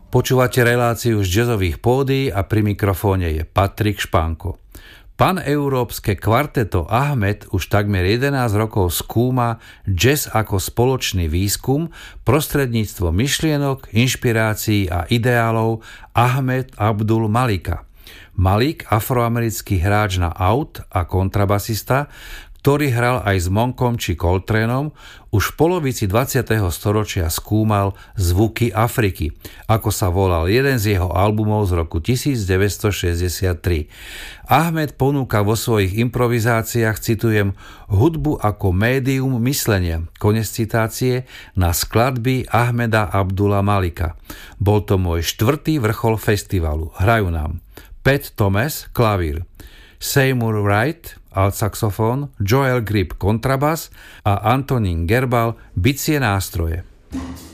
Počúvate reláciu z jazzových pódií a pri mikrofóne je Patrik Španko. Paneurópske kvarteto Ahmed už takmer 11 rokov skúma jazz ako spoločný výskum prostredníctvom myšlienok, inšpirácií a ideálov Ahmed Abdul Malika. Malik, afroamerický hráč na aut a kontrabasista, ktorý hral aj s Monkom či Coltraneom, už v polovici 20. storočia skúmal zvuky Afriky, ako sa volal jeden z jeho albumov z roku 1963. Ahmed ponúka vo svojich improvizáciách, citujem, hudbu ako médium myslenia, konec citácie, na skladby Ahmeda Abdula Malika. Bol to môj 4. vrchol festivalu. Hrajú nám Pat Thomas, klavír, Seymour Wright, altsaxofón, Joel Grip, kontrabas a Antonín Gerbal, bicie nástroje.